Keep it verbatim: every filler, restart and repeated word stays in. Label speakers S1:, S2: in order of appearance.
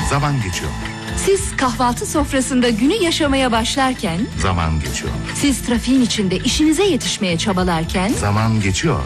S1: Zaman geçiyor.
S2: Siz kahvaltı sofrasında günü yaşamaya başlarken,
S1: Zaman geçiyor.
S2: siz trafiğin içinde işinize yetişmeye çabalarken,
S1: Zaman geçiyor.